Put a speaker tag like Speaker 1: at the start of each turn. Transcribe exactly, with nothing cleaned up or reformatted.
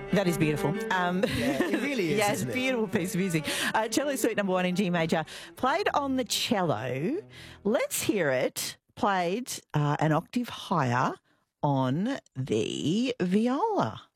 Speaker 1: That is beautiful. Um,
Speaker 2: Yeah, it really is,
Speaker 1: yeah, it's a
Speaker 2: isn't it?
Speaker 1: beautiful piece of music. Uh, cello Suite number one in G major, played on the cello. Let's hear it played uh, an octave higher on the viola.